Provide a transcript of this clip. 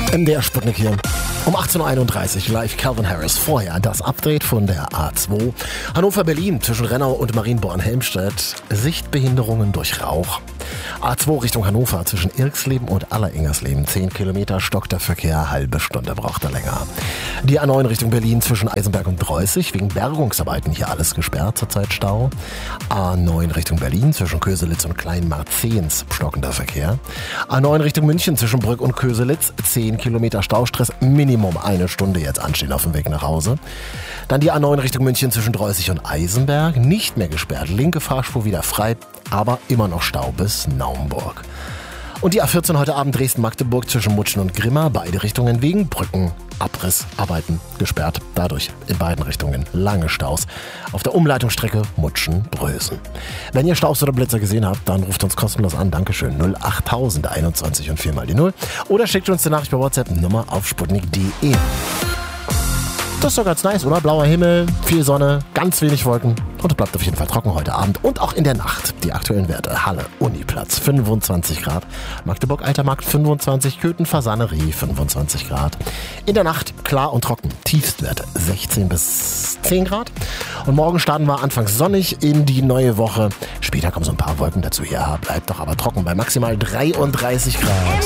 Der Sputnik hier. Um 18.31 Uhr live Calvin Harris. Vorher das Update von der A2. Hannover-Berlin zwischen Rennau und Marienborn-Helmstedt. Sichtbehinderungen durch Rauch. A2 Richtung Hannover zwischen Irksleben und Alleringersleben. 10 Kilometer stockt der Verkehr, halbe Stunde braucht er länger. Die A9 Richtung Berlin zwischen Eisenberg und Dreußig. Wegen Bergungsarbeiten hier alles gesperrt, zurzeit Stau. A9 Richtung Berlin zwischen Köselitz und Kleinmarzens stockender Verkehr. A9 Richtung München zwischen Brück und Köselitz. 10 Kilometer Staustress, Minimum eine Stunde jetzt anstehen auf dem Weg nach Hause. Dann die A9 Richtung München zwischen Dreußig und Eisenberg. Nicht mehr gesperrt, linke Fahrspur wieder frei, aber immer noch Stau bis Naumburg. Und die A14 heute Abend Dresden-Magdeburg zwischen Mutschen und Grimma. Beide Richtungen wegen Brückenabrissarbeiten gesperrt. Dadurch in beiden Richtungen lange Staus. Auf der Umleitungsstrecke Mutschen-Brösen. Wenn ihr Staus oder Blitzer gesehen habt, dann ruft uns kostenlos an. Dankeschön. 08000 21 und 4 mal die 0. Oder schickt uns die Nachricht bei WhatsApp Nummer auf sputnik.de. Das ist doch ganz nice, oder? Blauer Himmel, viel Sonne, ganz wenig Wolken und es bleibt auf jeden Fall trocken heute Abend und auch in der Nacht. Die aktuellen Werte: Halle, Uniplatz 25 Grad, Magdeburg Alter Markt 25, Köthen, Fasanerie 25 Grad. In der Nacht klar und trocken, Tiefstwerte 16 bis 10 Grad. Und morgen starten wir anfangs sonnig in die neue Woche. Später kommen so ein paar Wolken dazu. Ja, bleibt doch aber trocken bei maximal 33 Grad.